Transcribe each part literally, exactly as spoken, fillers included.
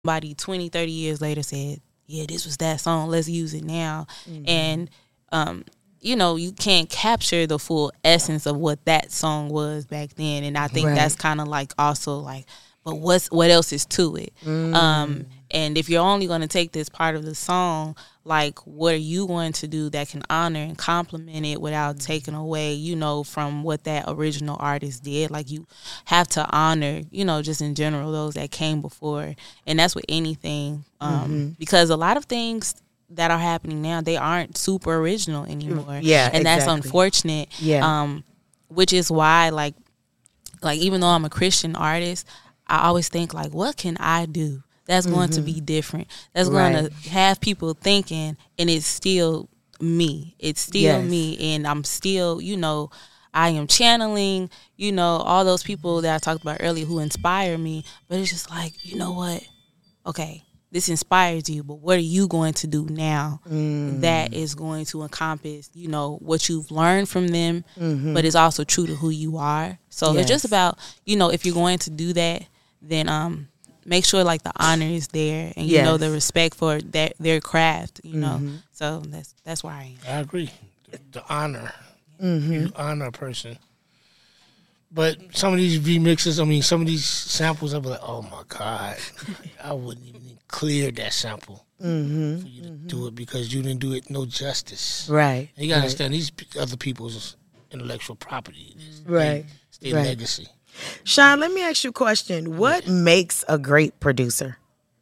somebody twenty, thirty years later said, yeah, this was that song, let's use it now. Mm-hmm. And, um, you know, you can't capture the full essence of what that song was back then. And I think right. that's kind of like also like, but what's what else is to it? Mm. Um, and if you're only going to take this part of the song, like, what are you going to do that can honor and compliment it without taking away, you know, from what that original artist did? Like, you have to honor, you know, just in general, those that came before. And that's with anything. Um, mm-hmm. Because a lot of things that are happening now, they aren't super original anymore. Yeah, And exactly. that's unfortunate. Yeah. Um, which is why, like, like, even though I'm a Christian artist, I always think, like, what can I do that's going mm-hmm. to be different? That's right. going to have people thinking, and it's still me. It's still yes. me, and I'm still, you know, I am channeling, you know, all those people that I talked about earlier who inspire me. But it's just like, you know what? Okay, this inspires you, but what are you going to do now mm. that is going to encompass, you know, what you've learned from them, mm-hmm. but it's also true to who you are. So yes. it's just about, you know, if you're going to do that, then um, make sure like the honor is there, and you yes. know the respect for that their craft. You know, mm-hmm. so that's that's where I am. I agree. The, the honor, mm-hmm. you honor a person. But some of these remixes, I mean, some of these samples, I'll be like, oh my God, I wouldn't even clear that sample mm-hmm. for you to mm-hmm. do it because you didn't do it no justice. Right. And you gotta right. understand these other people's intellectual property. Right. It's their right. legacy. Sean, let me ask you a question. What yeah. makes a great producer?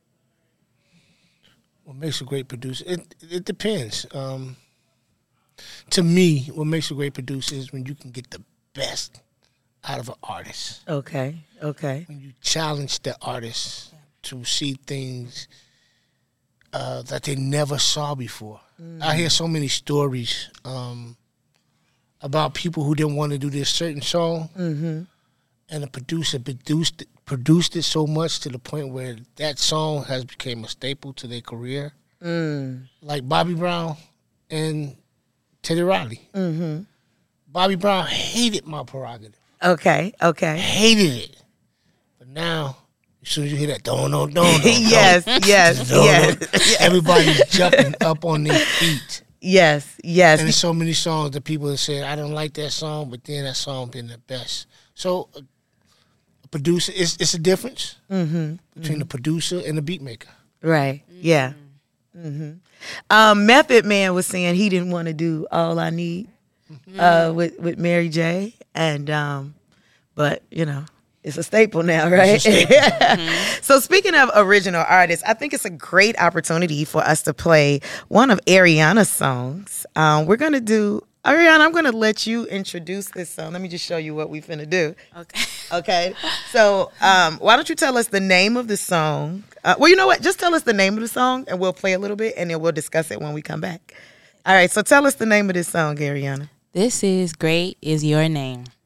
What makes a great producer? It it depends. Um, to me, what makes a great producer is when you can get the best out of an artist. Okay, okay. When you challenge the artist to see things uh, that they never saw before. Mm. I hear so many stories um, about people who didn't want to do this certain song, mm-hmm. and the producer produced it, produced it so much to the point where that song has become a staple to their career. Mm. Like Bobby Brown and Teddy Riley. Mm-hmm. Bobby Brown hated My Prerogative. Okay, okay. Hated it. But now, as soon as you hear that, don't, don't, don't, yes, yes, yes. Everybody's jumping up on their feet. Yes, yes. And there's so many songs that people have said, I don't like that song, but then that song been the best. So, a, a producer, it's, it's a difference mm-hmm. between mm-hmm. the producer and the beat maker. Right, yeah. Mm-hmm. Um, Method Man was saying he didn't want to do All I Need mm-hmm. uh, with, with Mary J. And, um, but, you know, it's a staple now, right? Staple. mm-hmm. So speaking of original artists, I think it's a great opportunity for us to play one of Ariana's songs. Um, we're going to do, Ariana, I'm going to let you introduce this song. Let me just show you what we finna do. Okay. Okay. So um, why don't you tell us the name of the song? Uh, well, you know what? Just tell us the name of the song and we'll play a little bit and then we'll discuss it when we come back. All right. So tell us the name of this song, Ariana. This is Great Is Your Name.